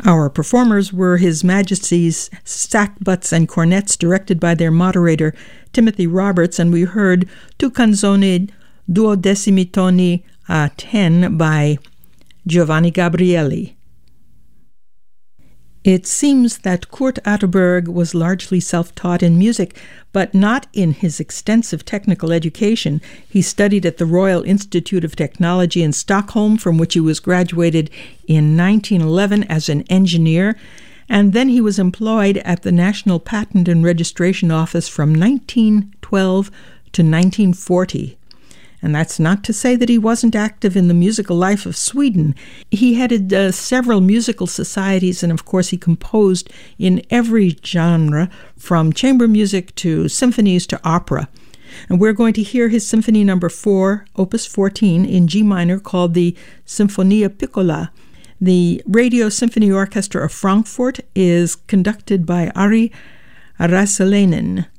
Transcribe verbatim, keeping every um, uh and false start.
Our performers were His Majesty's Sackbuts and Cornets, directed by their moderator, Timothy Roberts, and we heard Tu canzoni duodecimi toni a ten by Giovanni Gabrieli. It seems that Kurt Atterberg was largely self-taught in music, but not in his extensive technical education. He studied at the Royal Institute of Technology in Stockholm, from which he was graduated in nineteen eleven as an engineer, and then he was employed at the National Patent and Registration Office from nineteen twelve to nineteen forty. And that's not to say that he wasn't active in the musical life of Sweden. He headed uh, several musical societies, and of course he composed in every genre, from chamber music to symphonies to opera. And we're going to hear his Symphony Number four, Opus fourteen, in G minor, called the Sinfonia Piccola. The Radio Symphony Orchestra of Frankfurt is conducted by Ari Rasalainen.